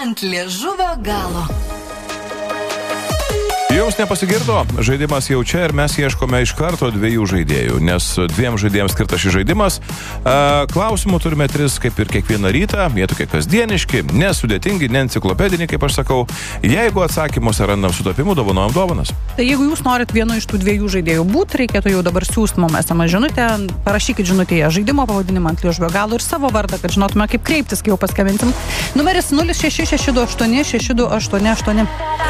ant liežuvio galo. Jums nepasigirdo, žaidimas jau čia ir mes ieškome iš karto 2 žaidėjų, nes 2 žaidėjams skirtas šis žaidimas. Klausimų turime 3 kaip ir kiekvieną rytą, jie tokie kasdieniški, nesudėtingi, neenciklopediniai, kaip aš sakau. Jeigu atsakymuose randam sutapimų, dovanojam dovanas. Tai jeigu jūs norit vienu iš tų 2 žaidėjų būti, reikėtų jau dabar siųsti mums SMS žinutę, parašykit žinutėje žaidimo pavadinimą ant liežuvio galo ir savo vardą, kad žinotume, kaip kreiptis, kai jau paskambinsim. Numeris 066286 6288.